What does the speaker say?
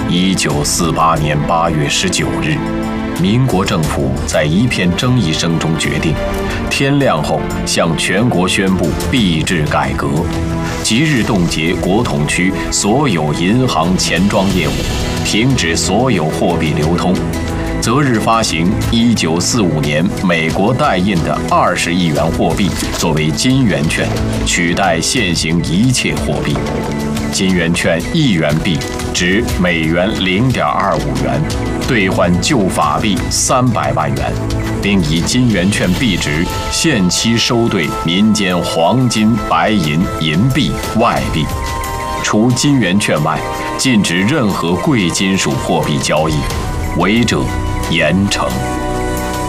1948年8月19日，民国政府在一片争议声中决定，天亮后向全国宣布币制改革，即日冻结国统区所有银行钱庄业务，停止所有货币流通，择日发行1945年美国代印的20亿元货币作为金圆券，取代现行一切货币。金圆券1元币值美元0.25元，兑换旧法币300万元，并以金圆券币值限期收兑民间黄金、白银、银币、外币。除金圆券外，禁止任何贵金属货币交易，违者严惩。